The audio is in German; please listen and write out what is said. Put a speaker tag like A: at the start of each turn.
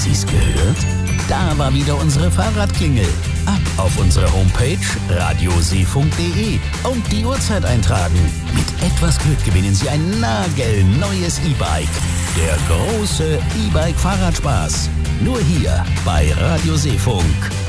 A: Sie's gehört? Da war wieder unsere Fahrradklingel. Ab auf unsere Homepage radioseefunk.de und die Uhrzeit eintragen. Mit etwas Glück gewinnen Sie ein nagelneues E-Bike. Der große E-Bike-Fahrradspaß. Nur hier bei Radio Seefunk.